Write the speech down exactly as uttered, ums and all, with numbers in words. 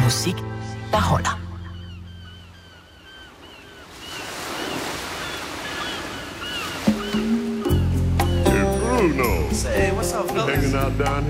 musik, der holder. Hey, Bruno. Say, what's up, fellas? Hanging out down